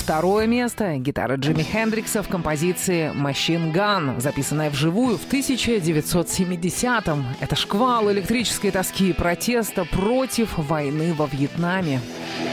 второе место — гитара Джимми Хендрикса в композиции «Machine Gun», записанная вживую в 1970-м. Это шквал электрической тоски и протеста против войны во Вьетнаме.